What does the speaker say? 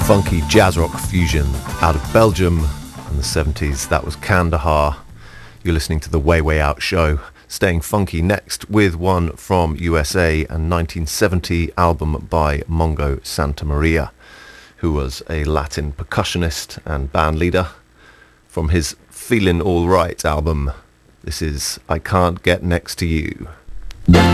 funky jazz rock fusion out of Belgium in the 70s. That was Kandahar. You're listening to the Way Way Out show. Staying funky next with one from USA, a 1970 album by Mongo Santa Maria, who was a Latin percussionist and band leader. From his Feelin' All Right album, this is I Can't Get Next to You.